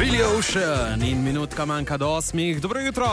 Billy Ocean in minutka manjka do 8. Dobro jutro!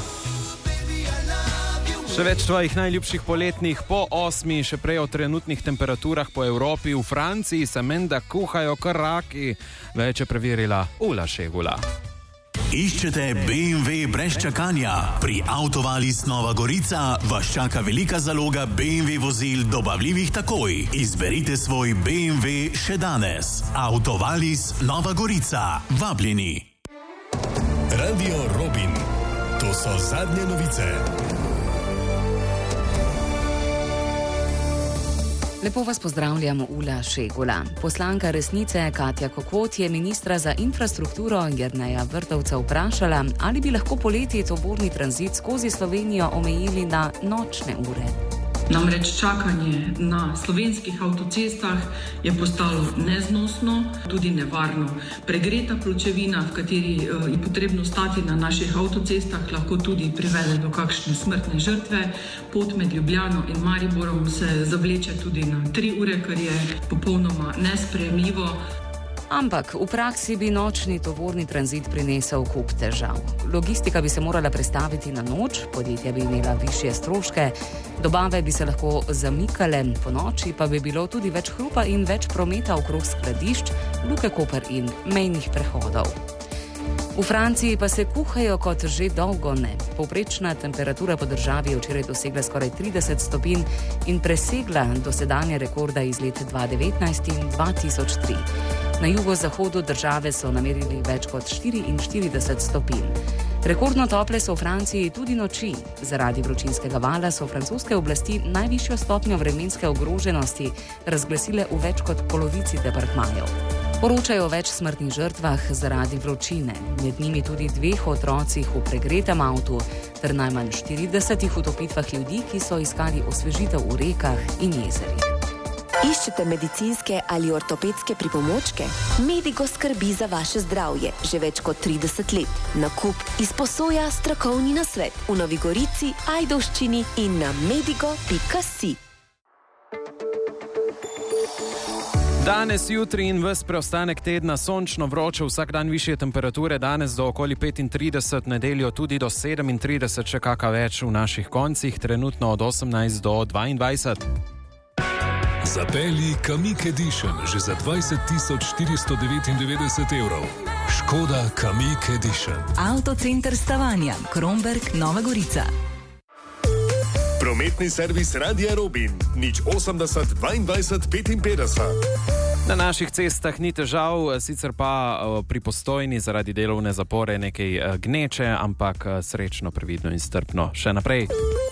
Še več tvojih najljubših poletnih po 8, še prej o trenutnih temperaturah po Evropi. V Franciji se menda kuhajo kar raki. Več je preverila Ula Šegula. Iščete BMW brez čakanja? Pri Autovalis Nova Gorica vas čaka velika zaloga BMW vozil dobavljivih takoj. Izberite svoj BMW še danes. Autovalis Nova Gorica. Vabljeni. Radio Robin. To so zadnje novice. Lepo vas pozdravljam, Ula Šegula. Poslanka Resnice Katja Kokot je ministra za infrastrukturo Jerneja Vrtovca vprašala, ali bi lahko poleti tovorni tranzit skozi Slovenijo omejili na nočne ure. Namreč čakanje na slovenskih avtocestah je postalo neznosno, tudi nevarno. Pregreta pločevina, v kateri je potrebno stati na naših avtocestah, lahko tudi privede do kakšne smrtne žrtve. Pot med Ljubljano in Mariborom se zavleče tudi na 3 ure, kar je popolnoma nesprejemljivo. Ampak v praksi bi nočni tovorni tranzit prinesel kup težav. Logistika bi se morala prestaviti na noč, podjetja bi imela višje stroške, dobave bi se lahko zamikale, po noči pa bi bilo tudi več hrupa in več prometa okrog skladišč, Luke Koper in mejnih prehodov. V Franciji pa se kuhajo kot že dolgo ne. Povprečna temperatura po državi je včeraj dosegla skoraj 30 stopinj in presegla dosedanje rekorda iz let 2019 in 2003. Na jugozahodu države so namerili več kot 44 stopinj. Rekordno tople so v Franciji tudi noči. Zaradi vročinskega vala so francoske oblasti najvišjo stopnjo vremenske ogroženosti razglasile v več kot polovici departmajev. Poročajo o več smrtnih žrtvah zaradi vročine, med njimi tudi 2 otrocih v pregretem avtu ter najmanj 40 utopitvah ljudi, ki so iskali osvežitev v rekah in jezerih. Iščete medicinske ali ortopedske pripomočke? Medigo skrbi za vaše zdravje že več kot 30 let. Nakup izposoja strokovni nasvet v Novi Gorici, Ajdovščini in na medigo.si. Danes, jutri in ves preostanek tedna sončno vroče, vsak dan višje temperature, danes do okoli 35, nedeljo tudi do 37, še kaka več v naših koncih, trenutno od 18 do 22. Zapelji Kamiq Edition že za 20.499 evrov. Škoda Kamiq Edition. Avtocenter Stavanja, Kromberk, Nova Gorica. Prometni servis Radia Robin. 080 22 55. Na naših cestah ni težav, sicer pa pri Postojni zaradi delovne zapore nekaj gneče, ampak srečno, previdno in strpno. Še naprej.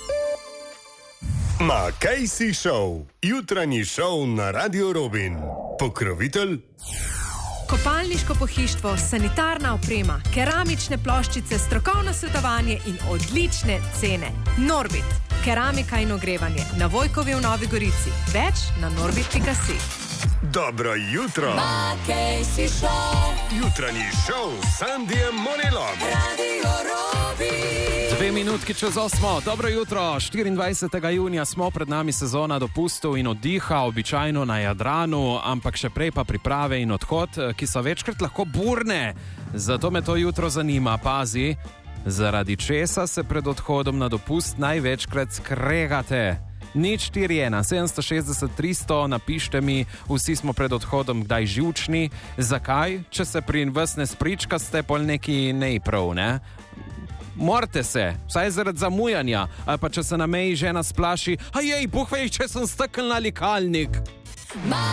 Makejsi Show. Jutranji šov na Radio Robin. Pokrovitelj? Kopalniško pohištvo, sanitarna oprema, keramične ploščice, strokovno svetovanje in odlične cene. Norbit. Keramika in ogrevanje. Na Vojkovi v Novi Gorici. Več na norbit.si. Dobro jutro. Makejsi Show. Jutranji šov s Sandijem Monelom. Radio Robin. 2 minutki čez 8. Dobro jutro. 24. junija smo, pred nami sezona dopustov in oddiha, običajno na Jadranu, ampak še prej pa priprave in odhod, ki so večkrat lahko burne. Zato me to jutro zanima. Pazi, zaradi česa se pred odhodom na dopust največkrat skregate. 041 760 300, napište mi, vsi smo pred odhodom kdaj živčni. Zakaj? Če se pri vas ne sprička, ste pol neki nejprav, ne? Morate se, vsaj zaradi zamujanja, ali pa če se na meji žena splaši, ajej, buhvej, če sem stekl na likalnik.